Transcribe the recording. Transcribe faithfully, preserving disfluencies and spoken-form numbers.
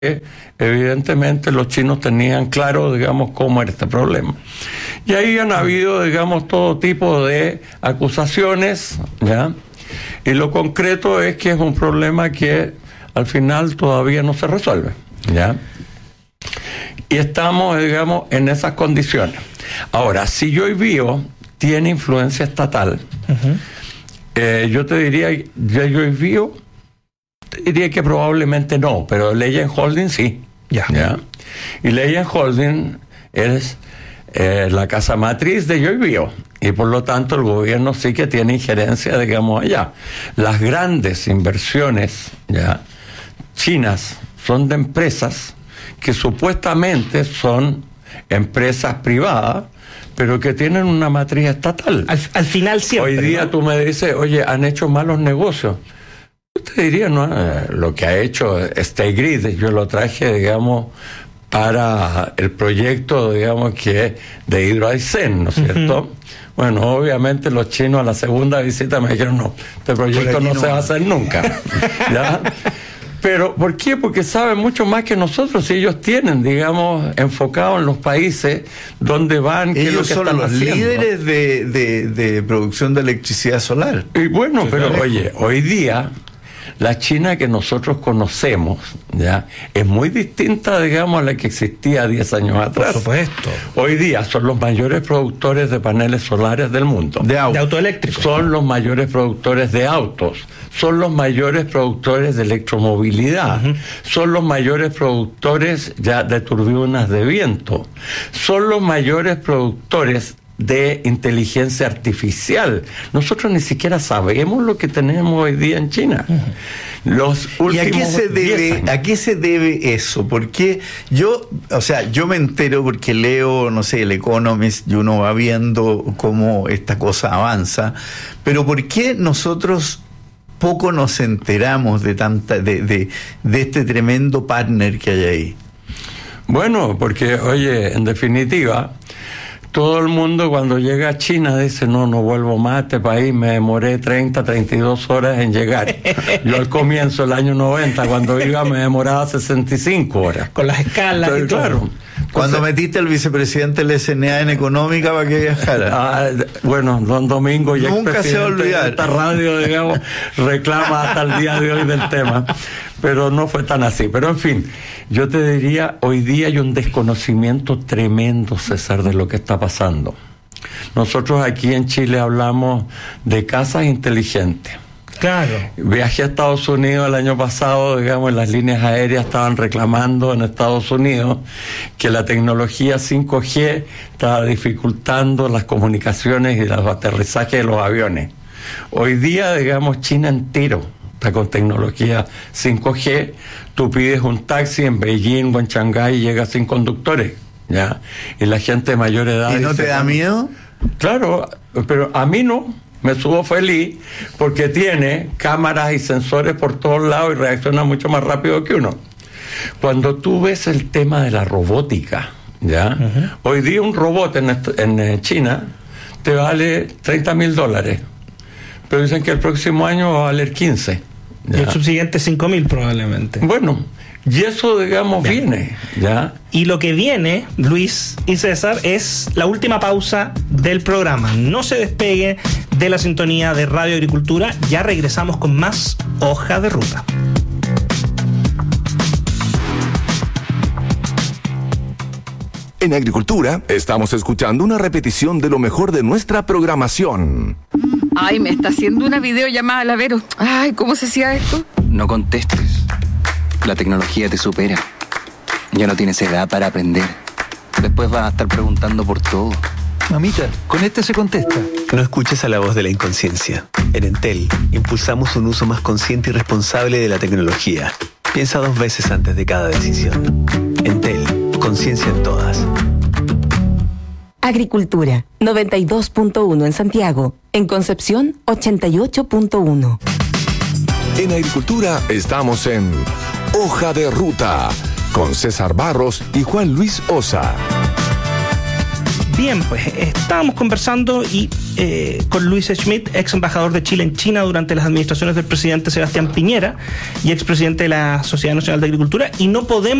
evidentemente los chinos tenían claro, digamos, cómo era este problema. Y ahí han habido, digamos, todo tipo de acusaciones, ¿ya? Y lo concreto es que es un problema que al final todavía no se resuelve, ¿ya? Y estamos, digamos, en esas condiciones. Ahora, si Yoibío tiene influencia estatal, uh-huh. eh, yo te diría, ya Yoibío diría que probablemente no, pero Legend Holding sí. Ya. ¿Ya? Y Legend Holding es eh, la casa matriz de Yoibío. Y por lo tanto el gobierno sí que tiene injerencia, digamos, allá. Las grandes inversiones, ¿ya?, chinas son de empresas que supuestamente son empresas privadas, pero que tienen una matriz estatal. Al, al final siempre. Hoy día, ¿no?, tú me dices, oye, han hecho malos negocios. Yo te diría, no, eh, lo que ha hecho State Grid, yo lo traje, digamos, para el proyecto, digamos, que de Hidroaicén, ¿no es cierto? Uh-huh. Bueno, obviamente los chinos a la segunda visita me dijeron, no, este proyecto no, no se va a hacer nunca. ¿Ya? Pero, ¿por qué? Porque saben mucho más que nosotros y ellos tienen, digamos, enfocado en los países donde van, qué es lo que son están los haciendo. líderes de, de, de producción de electricidad solar. Y bueno, pero oye, hoy día la China que nosotros conocemos, ¿ya?, es muy distinta, digamos, a la que existía diez años atrás. Por supuesto. Hoy día son los mayores productores de paneles solares del mundo. De, auto. de autoeléctricos. Son los mayores productores de autos. Son los mayores productores de electromovilidad. Uh-huh. Son los mayores productores ya de turbinas de viento. Son los mayores productores de inteligencia artificial. Nosotros ni siquiera sabemos lo que tenemos hoy día en China. Uh-huh. Los últimos ¿Y a qué se debe, a qué se debe eso? Porque yo, o sea, yo me entero porque leo, no sé, el Economist y uno va viendo cómo esta cosa avanza, pero ¿por qué nosotros poco nos enteramos de tanta, de, de, de este tremendo partner que hay ahí? Bueno, porque, oye, en definitiva, todo el mundo cuando llega a China dice, no, no vuelvo más a este país, me demoré treinta, treinta y dos horas en llegar. Yo al comienzo del año noventa, cuando iba, me demoraba sesenta y cinco horas. Con las escalas. Entonces, y todo. Claro. Cuando Entonces, metiste al vicepresidente del S N A en Económica para que viajara. Ah, bueno, don Domingo, ya nunca se va a olvidar. Esta radio, digamos, reclama hasta el día de hoy del tema, pero no fue tan así. Pero en fin, yo te diría, hoy día hay un desconocimiento tremendo, César, de lo que está pasando. Nosotros aquí en Chile hablamos de casas inteligentes. Claro. Viajé a Estados Unidos el año pasado, digamos, las líneas aéreas estaban reclamando en Estados Unidos que la tecnología cinco G estaba dificultando las comunicaciones y los aterrizajes de los aviones. Hoy día, digamos, China entero está con tecnología cinco G. Tú pides un taxi en Beijing o en Shanghái y llega sin conductores, ¿ya? Y la gente de mayor edad... ¿Y no dice, te da miedo? Claro, pero a mí no. Me subo feliz porque tiene cámaras y sensores por todos lados y reacciona mucho más rápido que uno. Cuando tú ves el tema de la robótica, ¿ya? Uh-huh. Hoy día un robot en, en China te vale treinta mil dólares, pero dicen que el próximo año va a valer quince. ¿Ya? Y el subsiguiente cinco mil probablemente. Bueno, y eso, digamos, ya viene, ¿ya? Y lo que viene, Luis y César, es la última pausa del programa. No se despegue de la sintonía de Radio Agricultura. Ya regresamos con más Hoja de Ruta. En Agricultura estamos escuchando una repetición de lo mejor de nuestra programación. Ay, me está haciendo una videollamada, la Vero. Ay, ¿cómo se hacía esto? No contestes. La tecnología te supera. Ya no tienes edad para aprender. Después vas a estar preguntando por todo. Mamita, con este se contesta. No escuches a la voz de la inconsciencia. En Entel, impulsamos un uso más consciente y responsable de la tecnología. Piensa dos veces antes de cada decisión. Entel, conciencia en todas. Agricultura, noventa y dos punto uno en Santiago. En Concepción, ochenta y ocho punto uno. En Agricultura estamos en Hoja de Ruta, con César Barros y Juan Luis Osa. Bien, pues estábamos conversando y eh, con Luis Schmidt, ex embajador de Chile en China durante las administraciones del presidente Sebastián Piñera y expresidente de la Sociedad Nacional de Agricultura, y no podemos